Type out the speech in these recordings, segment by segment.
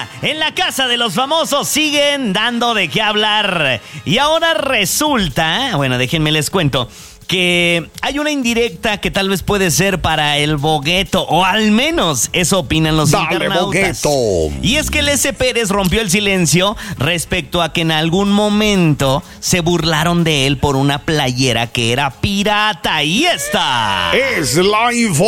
Oiga, en la casa de los famosos siguen dando de qué hablar. Y ahora resulta, bueno, déjenme les cuento, que hay una indirecta que tal vez puede ser para el Bogueto, o al menos eso opinan los internautas. Bogueto. Y es que el S. Pérez rompió el silencio respecto a que en algún momento se burlaron de él por una playera que era pirata. ¡Y esta! Es la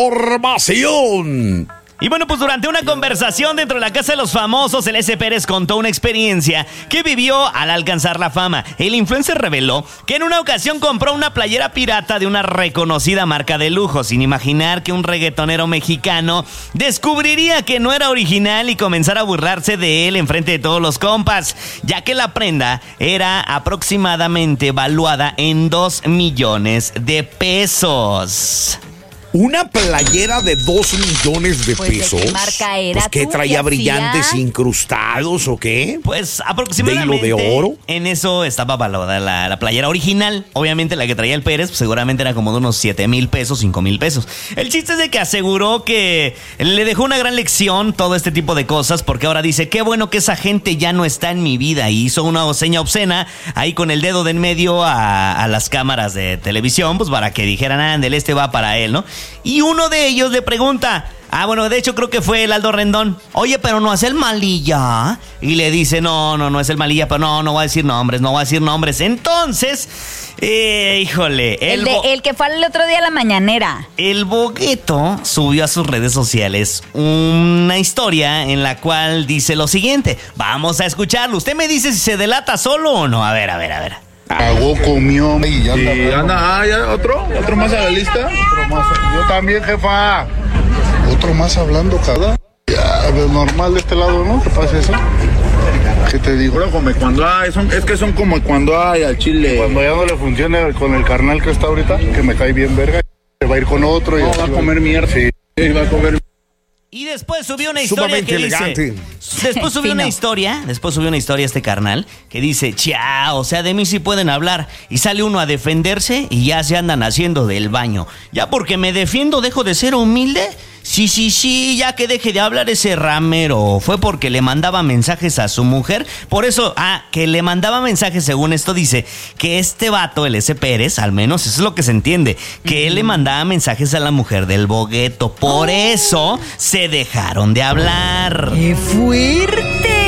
información. Y bueno, pues durante una conversación dentro de la casa de los famosos, el S. Pérez contó una experiencia que vivió al alcanzar la fama. El influencer reveló que en una ocasión compró una playera pirata de una reconocida marca de lujo, sin imaginar que un reggaetonero mexicano descubriría que no era original y comenzara a burlarse de él enfrente de todos los compas, ya que la prenda era aproximadamente valuada en 2 millones de pesos. Una playera de 2 millones de pesos. ¿De qué marca era? Pues, ¿qué traía brillantes incrustados o qué? Pues aproximadamente ¿De hilo de oro? En eso estaba valorada la playera original. Obviamente la que traía el Pérez, pues, seguramente era como de unos 7,000 pesos, 5,000 pesos. El chiste es de que aseguró que le dejó una gran lección todo este tipo de cosas, porque ahora dice, qué bueno que esa gente ya no está en mi vida. Y hizo una seña obscena ahí con el dedo de en medio a las cámaras de televisión, pues para que dijeran, ándale, este va para él, ¿no? Y uno de ellos le pregunta, bueno, de hecho creo que fue el Aldo Rendón, oye, pero no es el Malilla. Y le dice, no es el Malilla, pero no voy a decir nombres, Entonces, híjole. El que fue el otro día a la mañanera. El Bogueto subió a sus redes sociales una historia en la cual dice lo siguiente. Vamos a escucharlo. Usted me dice si se delata solo o no. A ver. Pagó, comió y anda. ¿Ya otro más a la lista? Otro más. Yo también, jefa. Otro más hablando cada. Ya, normal de este lado, ¿no? ¿Qué pasa eso? ¿Qué te digo? Como cuando hay, es que son como cuando hay al chile. Cuando ya no le funcione con el carnal que está ahorita, que me cae bien verga, se va a ir con otro. No, va a comer mierda. Sí, va a comer. Y después subió una historia que elegante. dice... Después subió una historia este carnal que dice, o sea, de mí sí pueden hablar. Y sale uno a defenderse y ya se andan haciendo del baño. ¿Ya porque me defiendo dejo de ser humilde? Sí, ya que deje de hablar ese ramero. Fue porque le mandaba mensajes a su mujer. Por eso, que le mandaba mensajes, según esto dice, que este vato, el S. Pérez, al menos eso es lo que se entiende, que él le mandaba mensajes a la mujer del Bogueto. Por eso se dejaron de hablar. ¡Qué fuerte!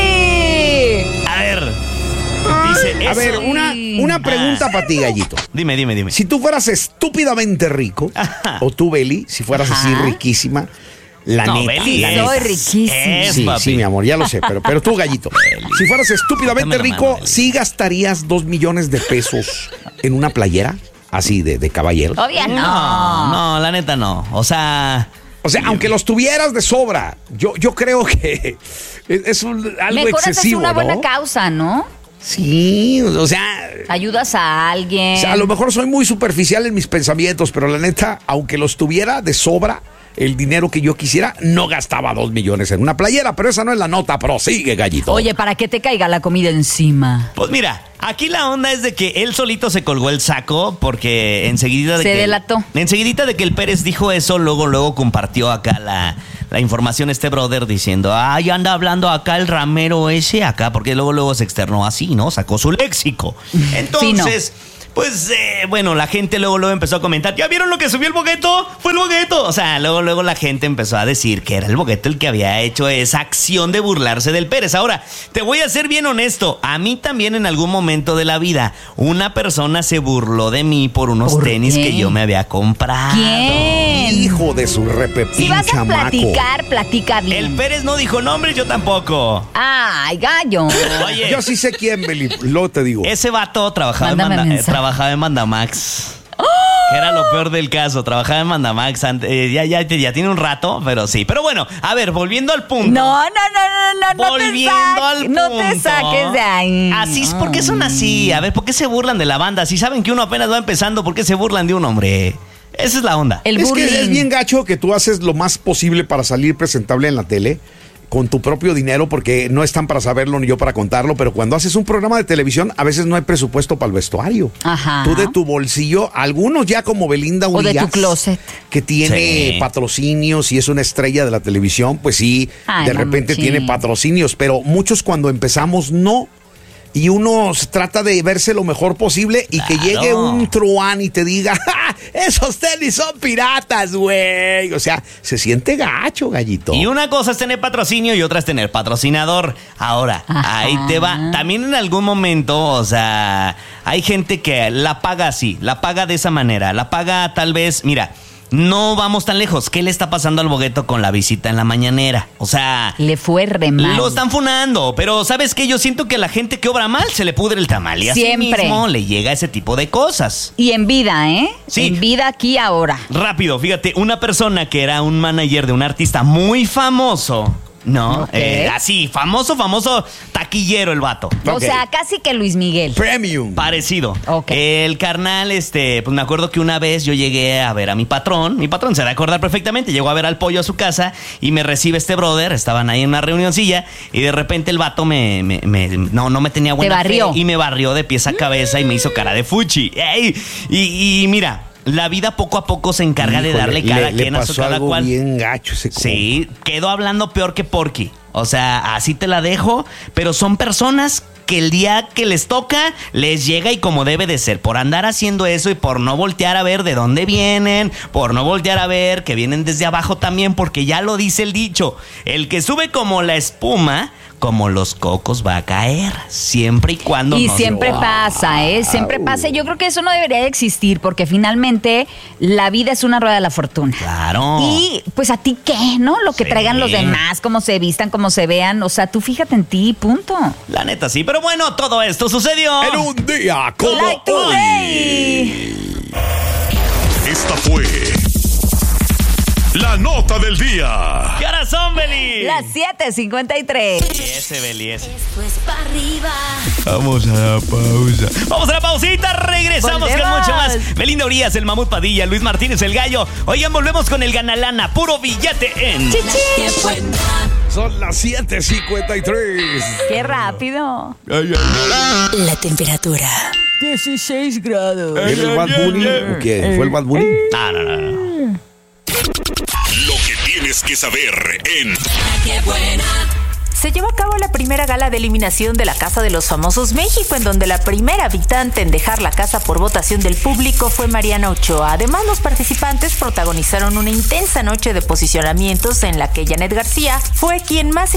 A ver, dice eso. Una pregunta para ti, Gallito. Dime. Si tú fueras estúpidamente rico, o tú, Beli, si fueras así riquísima, la neta. Beli, soy riquísima. Sí, mi amor, ya lo sé, pero tú, Gallito, si fueras estúpidamente rico, ¿sí gastarías 2 millones de pesos en una playera así de caballero? Obvio No, la neta no. O sea, aunque los tuvieras de sobra, yo creo que es algo mejor excesivo, haces una buena ¿no? causa, ¿no? Sí, o sea... Ayudas a alguien. O sea, a lo mejor soy muy superficial en mis pensamientos, pero la neta, aunque los tuviera de sobra, el dinero que yo quisiera, no gastaba 2 millones en una playera, pero esa no es la nota, prosigue, Gallito. Oye, para que te caiga la comida encima. pues mira, aquí la onda es de que él solito se colgó el saco porque enseguida delató. Enseguidita de que el Pérez dijo eso, luego compartió acá la información este brother diciendo, ya anda hablando acá el ramero ese acá, porque luego se externó así, ¿no? Sacó su léxico. Entonces... Pues, bueno, la gente luego empezó a comentar, ¿ya vieron lo que subió el Bogueto? ¡Fue el Bogueto! O sea, luego la gente empezó a decir que era el Bogueto el que había hecho esa acción de burlarse del Pérez. Ahora, te voy a ser bien honesto, a mí también en algún momento de la vida, una persona se burló de mí por unos tenis que yo me había comprado. ¿Quién? Hijo de su repepín, Si vas a chamaco. platicar, platica bien. El Pérez no dijo nombres, yo tampoco. Ay, gallo. Oye, Yo sí sé quién, Beli, luego te digo. ese vato trabajaba Mándame en Mandamax. Que era lo peor del caso, trabajaba en Mandamax. Ya tiene un rato, pero sí. Pero bueno, a ver, volviendo al punto. No te saques de ahí. Así es, ¿por qué son así? A ver, ¿por qué se burlan de la banda? Si saben que uno apenas va empezando, ¿por qué se burlan de un hombre? Esa es la onda. El Es bullying. que es bien gacho que tú haces lo más posible para salir presentable en la tele con tu propio dinero, porque no están para saberlo ni yo para contarlo, pero cuando haces un programa de televisión, a veces no hay presupuesto para el vestuario. Ajá. Tú de tu bolsillo, algunos ya como Belinda O de Urias, tu closet. que tiene patrocinios y es una estrella de la televisión, pues sí, Ay, de no, repente sí. tiene patrocinios, pero muchos cuando empezamos no. Y uno trata de verse lo mejor posible y que llegue un truán y te diga, ¡ja! Esos tenis son piratas, güey. O sea, se siente gacho, gallito. Y una cosa es tener patrocinio y otra es tener patrocinador. Ahora, ahí te va. También en algún momento, o sea, hay gente que la paga así, la paga de esa manera, la paga tal vez, mira. No vamos tan lejos. ¿Qué le está pasando al Bogueto con la visita en la mañanera? O sea... Le fue re mal. Lo están funando, pero ¿sabes qué? Yo siento que a la gente que obra mal se le pudre el tamal. Y así Siempre. mismo le llega ese tipo de cosas. Y en vida, ¿eh? Sí. En vida aquí ahora. Rápido, fíjate, una persona que era un manager de un artista muy famoso... No, Ok. así, famoso taquillero el vato. O Ok. sea, casi que Luis Miguel. Premium. Parecido. Ok. El carnal, pues me acuerdo que una vez yo llegué a ver a mi patrón se va a acordar perfectamente, llegó a ver al pollo a su casa y me recibe este brother, estaban ahí en una reunioncilla y de repente el vato no me tenía buena Te barrió. fe y me barrió de pies a cabeza y me hizo cara de fuchi. ¡Ey! Y mira, la vida poco a poco se encarga de Híjole, darle cada le quien a su pasó cada algo cual. bien gacho ese compa. Sí, quedó hablando peor que Porky. O sea, así te la dejo, pero son personas que el día que les toca, les llega y como debe de ser. Por andar haciendo eso y por no voltear a ver de dónde vienen, por no voltear a ver que vienen desde abajo también, porque ya lo dice el dicho, el que sube como la espuma, como los cocos va a caer, siempre y cuando Y no siempre pasa, ¿eh? Siempre pasa. Yo creo que eso no debería de existir porque finalmente la vida es una rueda de la fortuna. Claro. Y pues a ti qué, ¿no? Lo que Sí. traigan los demás, cómo se vistan, cómo se vean. O sea, tú fíjate en ti, punto. La neta sí, pero bueno, todo esto sucedió En un día como Like hoy. today. Esta fue la nota del día. ¿Qué horas son, Beli? Las 7:53. Ese, Beli, ese. Pues para arriba. Vamos a la pausa. Vamos a la pausita, regresamos con Volvemos. mucho más. Belinda Urias, el Mamut Padilla, Luis Martínez, el Gallo. Oigan, volvemos con el Ganalana, puro billete en... Qué buena. Son las 7:53. Qué rápido. La temperatura. 16 grados. ¿Es el Bad Bunny o qué? ¿Fue el Bad Bunny? No. Lo que tienes que saber en Qué buena. Se llevó a cabo la primera gala de eliminación de la Casa de los Famosos México, en donde la primera habitante en dejar la casa por votación del público fue Mariana Ochoa. Además, los participantes protagonizaron una intensa noche de posicionamientos en la que Janet García fue quien más